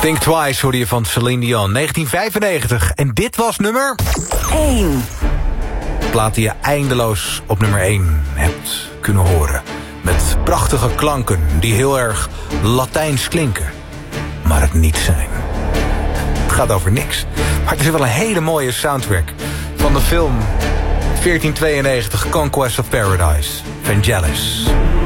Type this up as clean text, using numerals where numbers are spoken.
Think Twice hoorde je van Celine Dion, 1995. En dit was nummer 1. Plaat die je eindeloos op nummer 1 hebt kunnen horen. Met prachtige klanken die heel erg Latijns klinken. Maar het niet zijn. Het gaat over niks. Maar het is wel een hele mooie soundtrack. Van de film 1492 Conquest of Paradise. Vangelis.